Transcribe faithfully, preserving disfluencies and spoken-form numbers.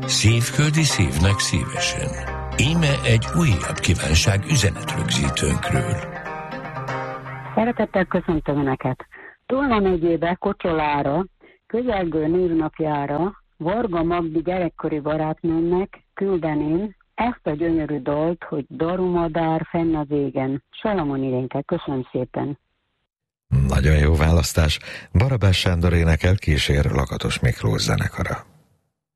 Szívföldi szívnek szívesen. Íme egy újabb kívánság üzenetrögzítőnkről. Szeretettel köszöntöm Önöket! Tolna megyébe Kocsolára, közelgő névnapjára Varga Magdi gyerekkori barátnőmnek küldeném ezt a gyönyörű dalt, hogy Darumadár fenn az égen. Salamon Irénke, köszönöm szépen! Nagyon jó választás. Barabás Sándor énekel, kísér Lakatos Miklós zenekara.